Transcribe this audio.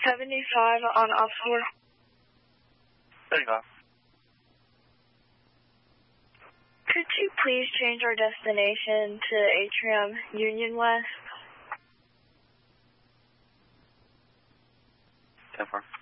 75 on Oxford. 75. Could you please change our destination to Atrium Union West? 10-4.